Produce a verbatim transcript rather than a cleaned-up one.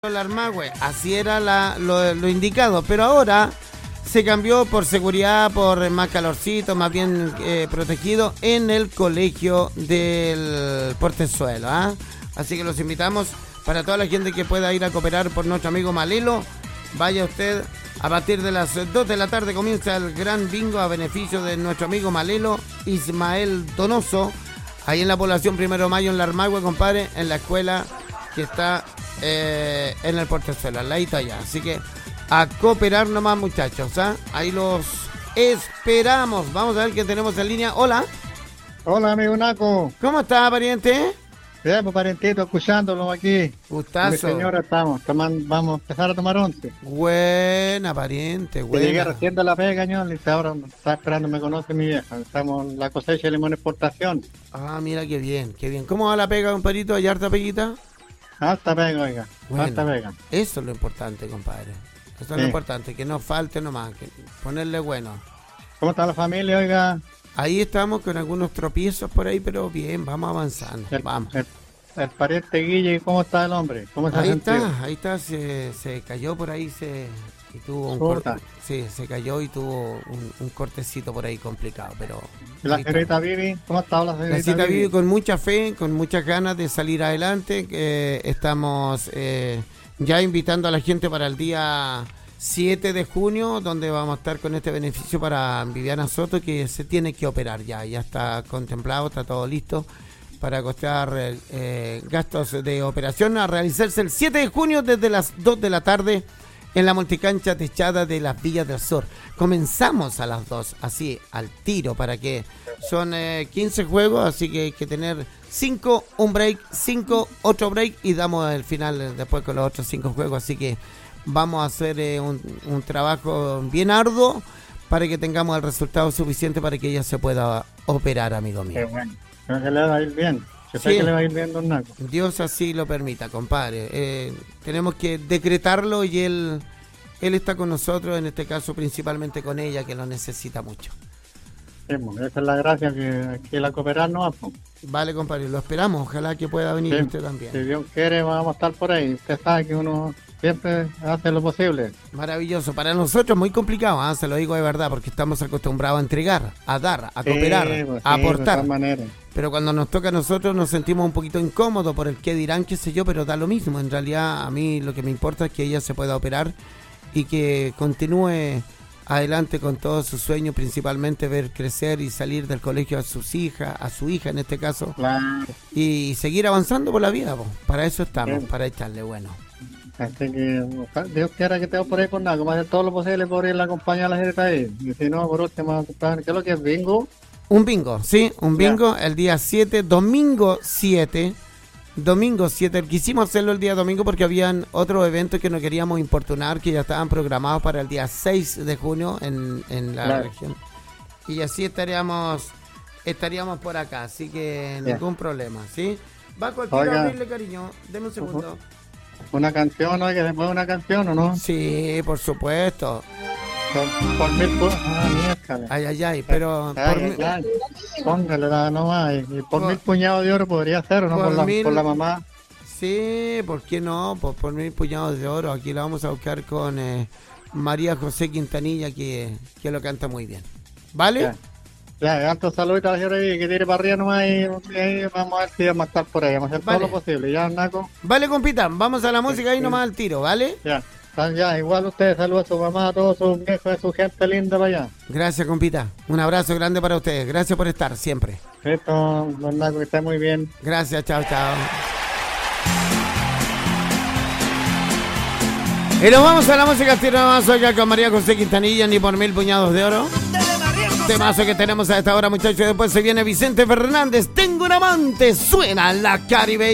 la Armagüe, así era la, lo, lo indicado, pero ahora se cambió por seguridad, por más calorcito, más bien eh, protegido en el colegio del Portezuelo, ¿ah? Así que los invitamos para toda la gente que pueda ir a cooperar por nuestro amigo Malelo. Vaya usted, a partir de las dos de la tarde comienza el gran bingo a beneficio de nuestro amigo Malelo Ismael Donoso, ahí en la población Primero de Mayo en la Armagüe, compadre, en la escuela que está eh, en el Portezuelo, al ladito allá. Así que a cooperar nomás, muchachos, ¿ah? Ahí los esperamos. Vamos a ver qué tenemos en línea. Hola. Hola, amigo Naco. ¿Cómo está, pariente? Bien, pues, parientito, escuchándolo aquí. Gustazo. Mi señora, estamos tomando, vamos a empezar a tomar once. Buena, pariente, buena. Llegué recién de la pega, ñón, y ahora está esperando, me conoce mi vieja. Estamos en la cosecha de limón exportación. Ah, mira qué bien, qué bien. ¿Cómo va la pega, compadrito? ¿Hay harta peguita? Alta pega, oiga, Bueno, alta pega. Eso es lo importante, compadre. Eso es Sí. lo importante, que no falte nomás, que ponerle bueno. ¿Cómo está la familia, oiga? Ahí estamos con algunos tropiezos por ahí, pero bien, vamos avanzando, El, vamos. el, el pariente Guille, ¿cómo está el hombre? ¿Cómo se ha Ahí sentido? está, ahí está, se, se cayó por ahí, se y tuvo un corte. Chuta. Sí, se cayó y tuvo un, un cortecito por ahí complicado, pero... ¿Y la ahí está. señorita Vivi? ¿Cómo está la señorita La cita Vivi? vive con mucha fe, con muchas ganas de salir adelante. Eh, estamos eh, ya invitando a la gente para el día siete de junio, donde vamos a estar con este beneficio para Viviana Soto, que se tiene que operar ya. Ya está contemplado, está todo listo para costear eh, gastos de operación a realizarse el siete de junio desde las dos de la tarde en la multicancha techada de las Villas del Sur. Comenzamos a las dos, así, al tiro, para que son eh, quince juegos, así que hay que tener cinco, un break, cinco, otro break, y damos el final eh, después con los otros cinco juegos, así que vamos a hacer eh, un, un trabajo bien arduo para que tengamos el resultado suficiente para que ella se pueda operar, amigo mío. Qué bueno, creo que le va a ir bien. Yo sé Sí. que le va a ir bien, don Naco. Dios así lo permita, compadre. Eh, tenemos que decretarlo y él, él está con nosotros, en este caso principalmente con ella, que lo necesita mucho. Sí, pues, esa es la gracia, que, que la cooperar no va, pues. Vale, compadre, lo esperamos. Ojalá que pueda venir Sí, usted también. Si Dios quiere, vamos a estar por ahí. Usted sabe que uno siempre hace lo posible. Maravilloso. Para nosotros muy complicado, ¿ah? Se lo digo de verdad, porque estamos acostumbrados a entregar, a dar, a cooperar, Sí, pues, a sí, aportar. De todas maneras. Pero cuando nos toca a nosotros nos sentimos un poquito incómodos por el qué dirán, qué sé yo, pero da lo mismo. En realidad a mí lo que me importa es que ella se pueda operar y que continúe adelante con todos sus sueños, principalmente ver crecer y salir del colegio a sus hijas, a su hija en este caso, Claro. y seguir avanzando por la vida, po. Para eso estamos, Sí. para echarle bueno. Así que ojalá- Dios quiera que te por ahí con nada. Vamos a hacer todo lo posible por ir a acompañar a la gente ahí. Y si no, por último, ¿qué es lo que es bingo? Un bingo, sí, un bingo el día siete, domingo siete, domingo siete, quisimos hacerlo el día domingo porque habían otros eventos que no queríamos importunar, que ya estaban programados para el día seis de junio en, en la Claro. región. Y así estaríamos estaríamos por acá, así que Ya. ningún problema, ¿sí? Va cualquiera Oiga. a abrirle, cariño, deme un segundo. Una canción, oye, que se puede una canción o no? Sí, por supuesto. Por, por mil pu- Ah, miércoles. Ay, ay, ay, pero por Ay, mi- ay, ay. Póngale la nomás. Y y por Por- mil puñados de oro podría ser, ¿o no? por Por, la, mil- por la mamá. Sí, ¿por qué no? Por, por mil puñados de oro. Aquí la vamos a buscar con eh, María José Quintanilla, que, que lo canta muy bien. ¿Vale? Ya. Ya, alto saludito a la señora Vivi, que tire para arriba nomás y, y ahí vamos a ver si vamos a estar por ahí. Vamos a hacer Vale. todo lo posible. Ya, Naco. Vale, compita, vamos a la música ahí Sí. nomás al tiro, ¿vale? Ya. Ah, ya, igual ustedes, saludos a su mamá, a todos sus viejos, a su gente linda para allá. Gracias, compita. Un abrazo grande para ustedes. Gracias por estar siempre. Esto, don Naco, que esté muy bien. Gracias, chao, chao. Y nos vamos a la música al tiro nomás acá con María José Quintanilla, ni por mil puñados de oro. Temazo que tenemos a esta hora, muchachos. Después se viene Vicente Fernández. Tengo un amante. Suena la Caribe.